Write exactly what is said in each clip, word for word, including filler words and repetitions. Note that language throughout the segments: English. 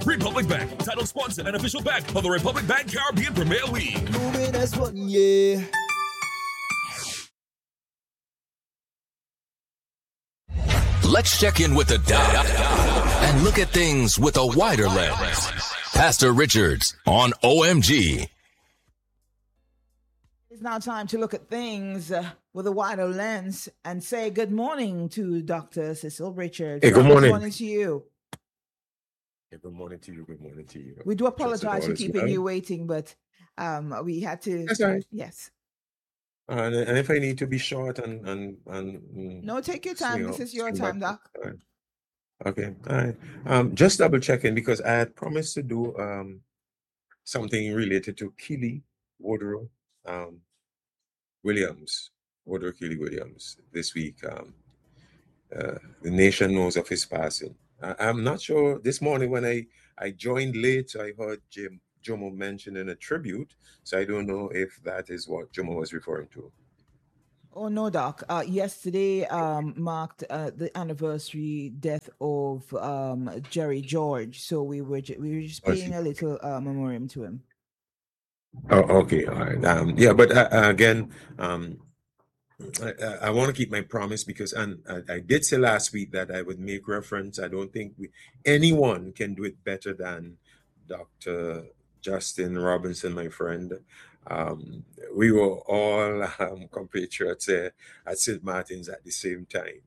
Republic Bank, title sponsor and official bank of the Republic Bank Caribbean Premier League. Moving as one, yeah. Let's check in with the doc and look at things with a wider lens. Pastor Richards on O M G. It's now time to look at things uh, with a wider lens and say good morning to Doctor Cecil Richards. Hey, good morning. Good morning to you. Hey, good morning to you. Good morning to you. We do apologize for Just keeping well. you waiting, but um, we had to. That's all right. Yes. And, and if I need to be short and and and No, take your time. swing This out- is your swing time, back- Doc. all right. Okay, all right. Um, just double checking because I had promised to do um something related to Keely Woodrow um Williams, Woodrow Keely Williams this week. Um, uh, the nation knows of his passing. I, I'm not sure. This morning when I I joined late, I heard Jim Jomo mentioning a tribute. So I don't know if that is what Jomo was referring to. Oh no, Doc. Uh, yesterday um, marked uh, the anniversary death of um, Jerry George, so we were ju- we were just I paying see. a little uh, memoriam to him. Oh, okay, all right. Um, yeah, but uh, uh, again, um, I, I, I want to keep my promise because, and I, I did say last week that I would make reference. I don't think we, anyone can do it better than Doctor Justin Robinson, my friend. Um, we were all um, compatriots uh, at Saint Martin's at the same time.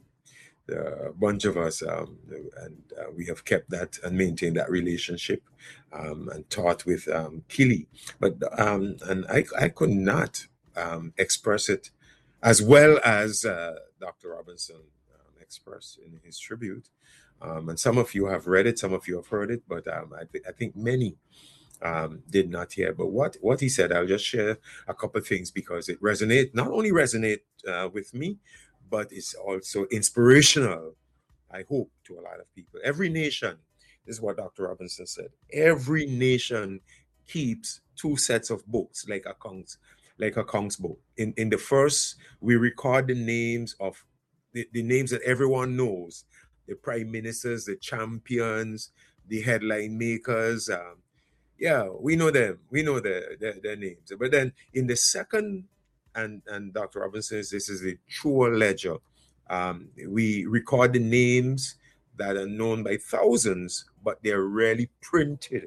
Um, a bunch of us, um, and uh, we have kept that and maintained that relationship um, and taught with um, Keely. But um, and I, I could not um, express it as well as uh, Doctor Robinson um, expressed in his tribute. Um, and some of you have read it, some of you have heard it, but um, I, th- I think many um, did not hear. But what, what he said, I'll just share a couple of things because it resonate, not only resonate uh, with me, but it's also inspirational, I hope, to a lot of people. Every nation, this is what Doctor Robinson said, every nation keeps two sets of books, like accounts, like accounts book. In in the first, we record the names of the, the names that everyone knows, the prime ministers, the champions, the headline makers. Um, yeah, we know them. We know their, their their names. But then in the second, and and Doctor Robinson says this is the truer ledger. Um, we record the names that are known by thousands, but they're rarely printed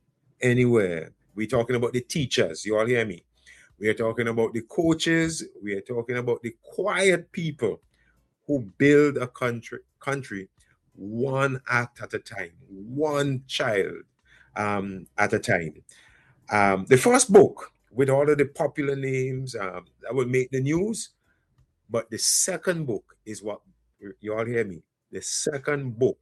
anywhere. We're talking about the teachers. You all hear me? We are talking about the coaches. We are talking about the quiet people who build a country, country one act at a time, one child um, at a time. Um, the first book with all of the popular names um, that will make the news, but the second book is what, you all hear me? The second book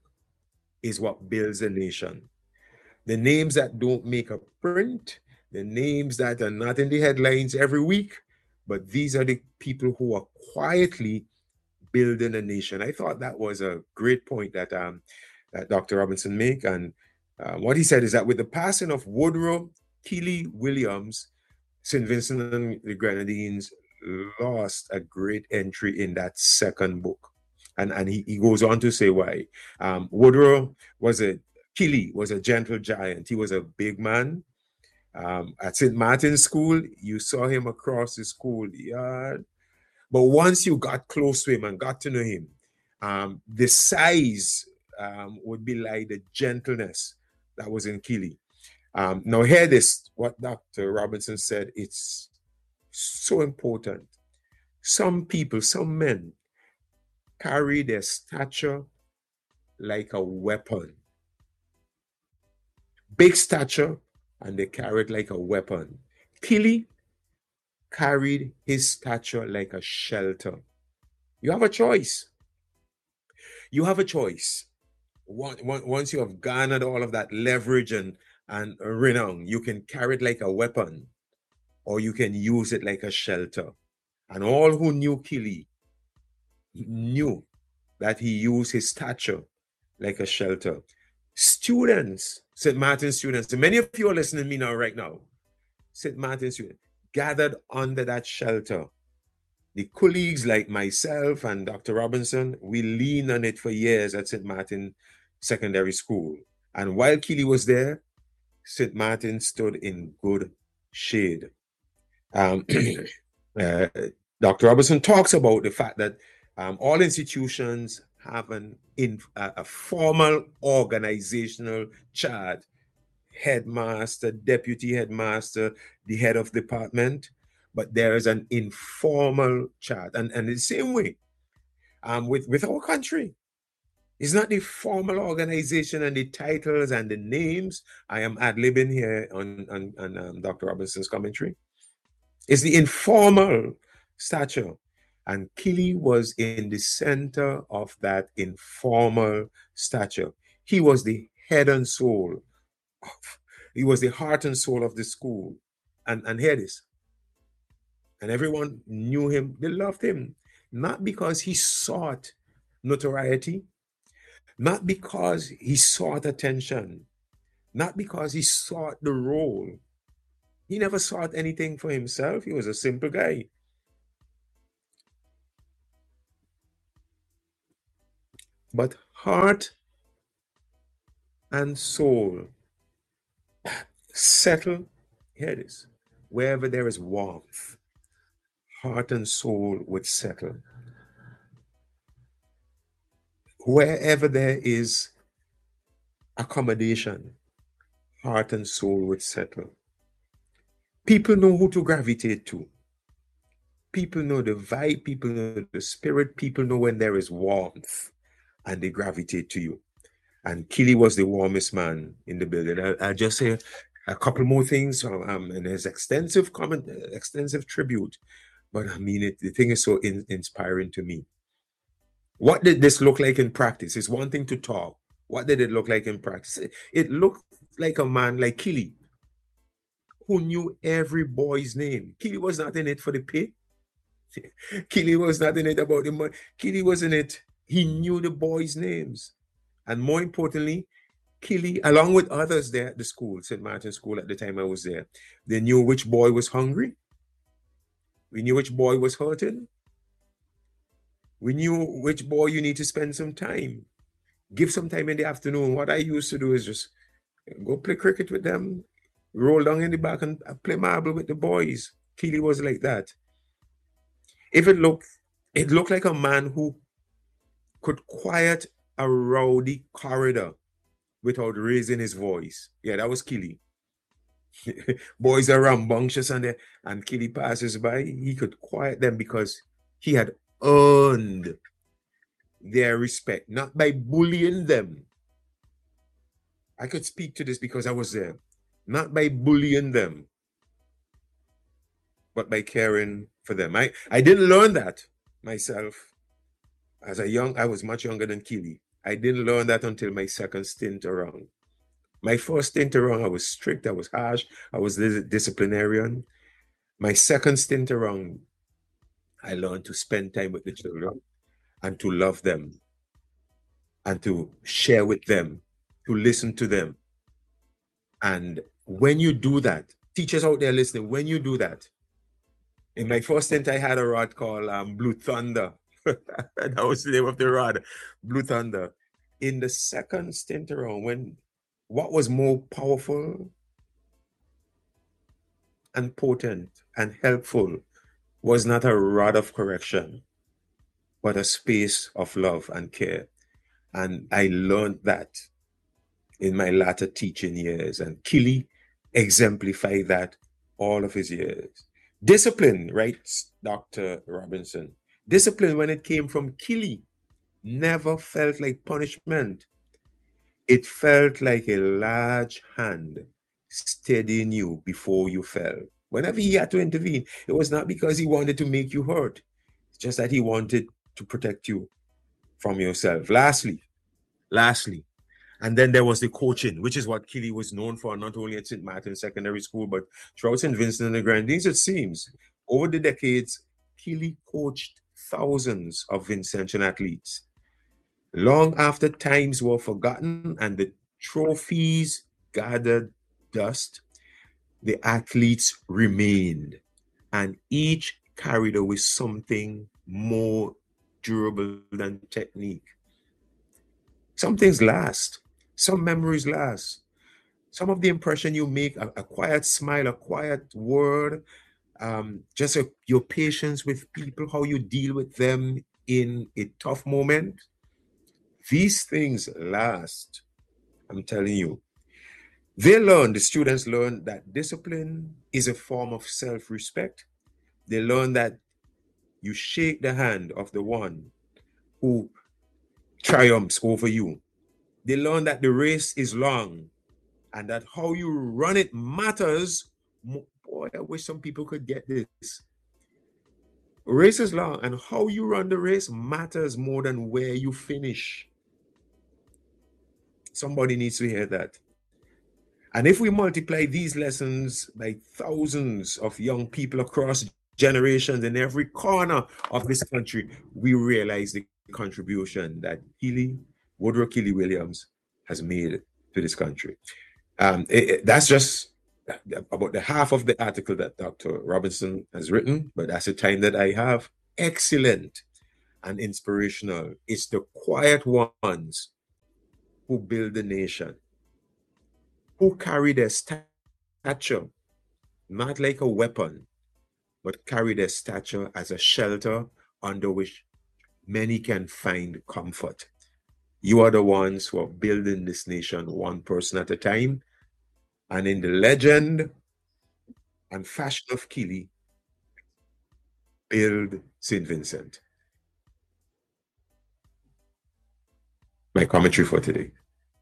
is what builds a nation. The names that don't make a print, the names that are not in the headlines every week, but these are the people who are quietly building a nation. I thought that was a great point that um that Doctor Robinson made. And uh, what he said is that with the passing of Woodrow Keely Williams, Saint Vincent and the Grenadines lost a great entry in that second book. And, and he, he goes on to say why. Um, Woodrow was a, Keely was a gentle giant. He was a big man. Um, at Saint Martin's School, you saw him across the schoolyard. But once you got close to him and got to know him, um, the size um, would be like the gentleness that was in Keely. Um, now, hear this, what Doctor Robinson said, it's so important. Some people, some men, carry their stature like a weapon. Big stature, and they carry it like a weapon. Keely carried his stature like a shelter. You have a choice. You have a choice. Once you have garnered all of that leverage and, and renown, you can carry it like a weapon, or you can use it like a shelter. And all who knew Keely knew that he used his stature like a shelter. Students, Saint Martin students, and many of you are listening to me now, right now, Saint Martin students, gathered under that shelter. The colleagues like myself and Doctor Robinson, we leaned on it for years at Saint Martin Secondary School. And while Keely was there, Saint Martin stood in good shade. Um, uh, Doctor Robertson talks about the fact that um, all institutions have an in, uh, a formal organizational chart: headmaster, deputy headmaster, the head of department, but there is an informal chart. And, and the same way um, with, with our country. It's not the formal organization and the titles and the names. I am ad-libbing here on, on, on um, Doctor Robinson's commentary. It's the informal stature. And Keely was in the center of that informal stature. He was the head and soul. Of, he was the heart and soul of the school. And, and hear this. And everyone knew him. They loved him. Not because he sought notoriety. Not because he sought attention, not because he sought the role. He never sought anything for himself. He was a simple guy. But heart and soul settle, hear this, wherever there is warmth, heart and soul would settle. Wherever there is accommodation, heart and soul would settle. People know who to gravitate to. People know the vibe, people know the spirit, people know when there is warmth, and they gravitate to you. And Keely was the warmest man in the building. I, I'll just say a couple more things, um, and there's extensive comment, extensive tribute, but I mean, it, the thing is so in, inspiring to me. What did this look like in practice? It's one thing to talk. What did it look like in practice? It, it looked like a man like Keely, who knew every boy's name. Keely was not in it for the pay. Keely was not in it about the money. Keely was in it. He knew the boys' names. And more importantly, Keely, along with others there at the school, Saint Martin School at the time I was there, they knew which boy was hungry. We knew which boy was hurting. We knew which boy you need to spend some time. Give some time in the afternoon. What I used to do is just go play cricket with them, roll down in the back and play marble with the boys. Keely was like that. If it looked, it looked like a man who could quiet a rowdy corridor without raising his voice. Yeah, that was Keely. Boys are rambunctious and, and Keely passes by. He could quiet them because he had earned their respect, not by bullying them. I could speak to this because I was there. Not by bullying them, but by caring for them. I, I didn't learn that myself. As a young, I was much younger than Keely. I didn't learn that until my second stint around. My first stint around, I was strict, I was harsh, I was dis- disciplinarian. My second stint around, I learned to spend time with the children and to love them and to share with them, to listen to them. And when you do that, teachers out there listening, when you do that, in my first stint, I had a rod called um, Blue Thunder. That was the name of the rod, Blue Thunder. In the second stint around, when what was more powerful and potent and helpful was not a rod of correction, but a space of love and care. And I learned that in my latter teaching years. And Keely exemplified that all of his years. Discipline, writes Doctor Robinson, discipline when it came from Keely never felt like punishment. It felt like a large hand steadying you before you fell. Whenever he had to intervene, it was not because he wanted to make you hurt. It's just that he wanted to protect you from yourself. Lastly, lastly, and then there was the coaching, which is what Keely was known for, not only at Saint Martin Secondary School, but throughout Saint Vincent and the Grenadines, it seems. Over the decades, Keely coached thousands of Vincentian athletes. Long after times were forgotten and the trophies gathered dust, the athletes remained, and each carried away something more durable than technique. Some things last. Some memories last. Some of the impression you make, a, a quiet smile, a quiet word, um, just a, your patience with people, how you deal with them in a tough moment. These things last. I'm telling you. They learn, the students learn that discipline is a form of self-respect. They learn that you shake the hand of the one who triumphs over you. They learn that the race is long and that how you run it matters. Boy, I wish some people could get this. Race is long and how you run the race matters more than where you finish. Somebody needs to hear that. And if we multiply these lessons by thousands of young people across generations in every corner of this country, we realize the contribution that Keely, Woodrow Keely Williams has made to this country. Um, it, it, that's just about the half of the article that Doctor Robinson has written, but that's the time that I have. Excellent and inspirational. It's the quiet ones who build the nation, who carry their stature, not like a weapon, but carry their stature as a shelter under which many can find comfort. You are the ones who are building this nation one person at a time. And in the legend and fashion of Keely, build Saint Vincent. My commentary for today.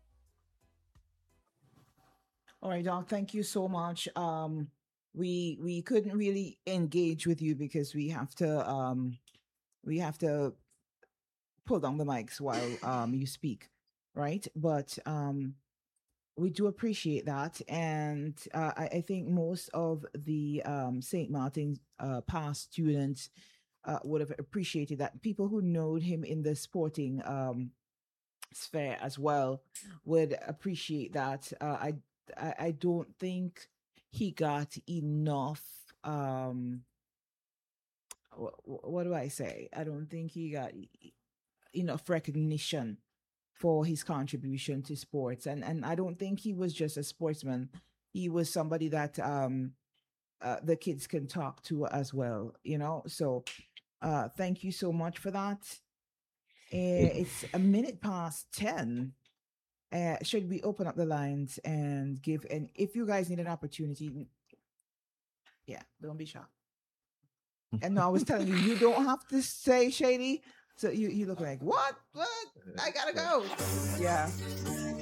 All right, Doc, thank you so much. Um, we we couldn't really engage with you because we have to um, we have to pull down the mics while um, you speak, right? But um, we do appreciate that, and uh, I, I think most of the um, Saint Martin uh, past students uh, would have appreciated that. People who know him in the sporting um, sphere as well would appreciate that. Uh, I, I I don't think he got enough. Um, what, what do I say? I don't think he got enough recognition for his contribution to sports, and and I don't think he was just a sportsman. He was somebody that um uh, the kids can talk to as well, you know. So uh thank you so much for that. Uh, it's a minute past ten. Uh should we open up the lines and give, and if you guys need an opportunity, yeah, don't be shocked. And no, I was telling you, you don't have to say Shady. So you, you look like, what? What? I gotta go. Yeah.